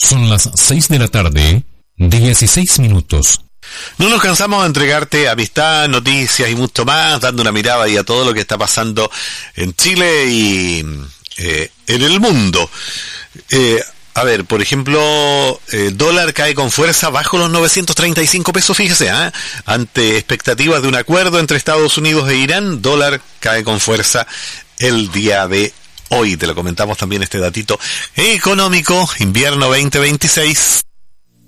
Son las 6 de la tarde, 16 minutos. No nos cansamos de entregarte amistad, noticias y mucho más, dando una mirada ahí a todo lo que está pasando en Chile y en el mundo. A ver, por ejemplo, el dólar cae con fuerza bajo los 935 pesos, fíjese, ante expectativas de un acuerdo entre Estados Unidos e Irán, dólar cae con fuerza el día de hoy. Te lo comentamos también este datito económico, invierno 2026.